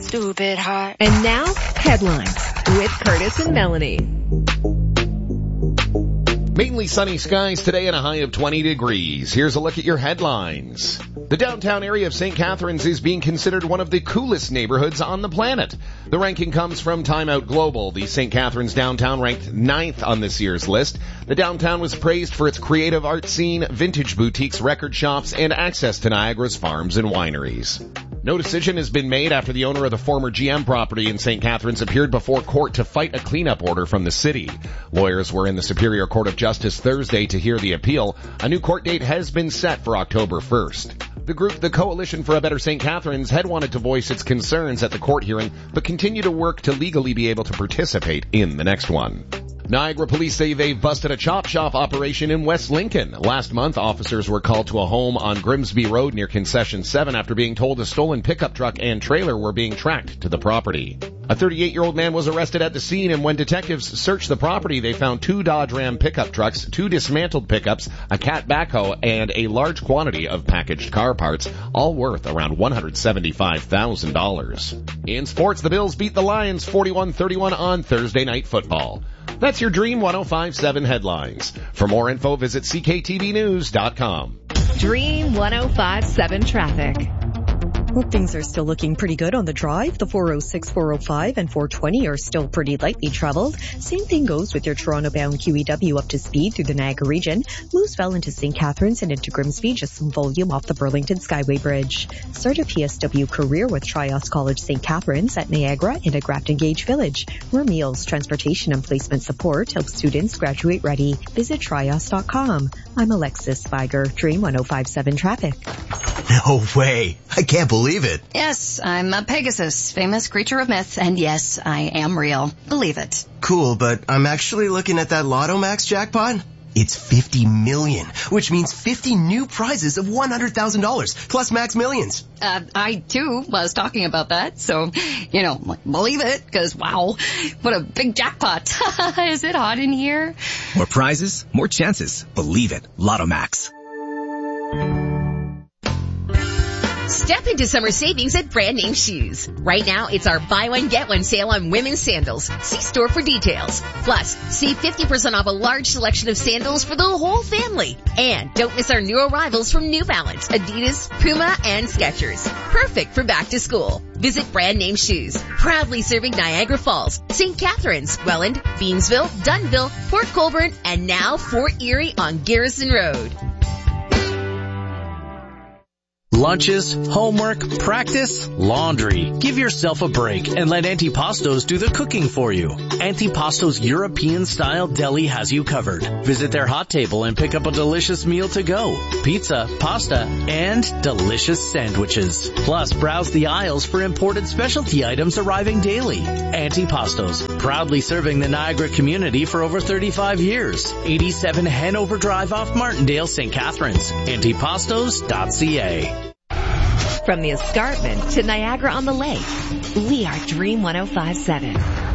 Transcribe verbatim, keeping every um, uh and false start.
stupid hot. And now, headlines with Curtis and Melanie. Mainly sunny skies today and a high of twenty degrees. Here's a look at your headlines. The downtown area of Saint Catharines is being considered one of the coolest neighborhoods on the planet. The ranking comes from Time Out Global. The Saint Catharines downtown ranked ninth on this year's list. The downtown was praised for its creative art scene, vintage boutiques, record shops, and access to Niagara's farms and wineries. No decision has been made after the owner of the former G M property in Saint Catharines appeared before court to fight a cleanup order from the city. Lawyers were in the Superior Court of Justice Thursday to hear the appeal. A new court date has been set for October first. The group, the Coalition for a Better Saint Catharines, had wanted to voice its concerns at the court hearing, but continue to work to legally be able to participate in the next one. Niagara police say they've busted a chop shop operation in West Lincoln. Last month, officers were called to a home on Grimsby Road near Concession seven after being told a stolen pickup truck and trailer were being tracked to the property. A thirty-eight-year-old man was arrested at the scene, and when detectives searched the property, they found two Dodge Ram pickup trucks, two dismantled pickups, a Cat backhoe, and a large quantity of packaged car parts, all worth around one hundred seventy-five thousand dollars. In sports, the Bills beat the Lions forty-one thirty-one on Thursday Night Football. That's your Dream one oh five point seven headlines. For more info, visit C K T V news dot com. Dream one oh five point seven traffic. Well, things are still looking pretty good on the drive. The four oh six, four oh five, and four twenty are still pretty lightly traveled. Same thing goes with your Toronto-bound Q E W up to speed through the Niagara region. Louisville into Saint Catharines and into Grimsby, just some volume off the Burlington Skyway Bridge. Start a P S W career with Trios College Saint Catharines at Niagara and at Grafton Gage Village, where meals, transportation, and placement support help students graduate ready. Visit trios dot com. I'm Alexis Spiger, Dream one oh five point seven traffic. No way. I can't believe it. Yes, I'm a Pegasus, famous creature of myth, and yes, I am real. Believe it. Cool, but I'm actually looking at that Lotto Max jackpot. It's fifty million, which means fifty new prizes of one hundred thousand dollars, plus Max Millions. Uh, I, too, was talking about that, so, you know, believe it, because, wow, what a big jackpot. Is it hot in here? More prizes, more chances. Believe it. Lotto Max. Step into summer savings at Brand Name Shoes. Right now, it's our buy one, get one sale on women's sandals. See store for details. Plus, save fifty percent off a large selection of sandals for the whole family. And don't miss our new arrivals from New Balance, Adidas, Puma, and Skechers. Perfect for back to school. Visit Brand Name Shoes. Proudly serving Niagara Falls, Saint Catharines, Welland, Beamsville, Dunnville, Port Colborne, and now Fort Erie on Garrison Road. Lunches, homework, practice, laundry. Give yourself a break and let Antipastos do the cooking for you. Antipastos European-style deli has you covered. Visit their hot table and pick up a delicious meal to go. Pizza, pasta, and delicious sandwiches. Plus, browse the aisles for imported specialty items arriving daily. Antipastos, proudly serving the Niagara community for over thirty-five years. eighty-seven Hanover Drive off Martindale, Saint Catharines. Antipastos dot c a. From the escarpment to Niagara on the Lake, we are Dream one oh five point seven.